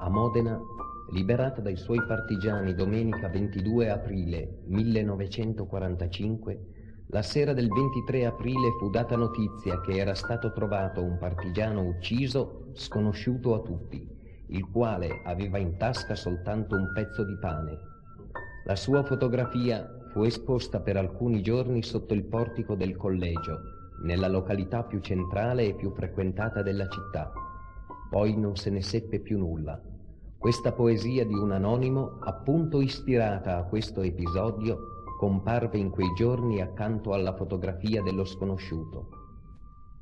A Modena, liberata dai suoi partigiani domenica 22 aprile 1945, la sera del 23 aprile fu data notizia che era stato trovato un partigiano ucciso sconosciuto a tutti, il quale aveva in tasca soltanto un pezzo di pane. La sua fotografia fu esposta per alcuni giorni sotto il portico del collegio, nella località più centrale e più frequentata della città. Poi non se ne seppe più nulla. Questa poesia di un anonimo, appunto ispirata a questo episodio, comparve in quei giorni accanto alla fotografia dello sconosciuto.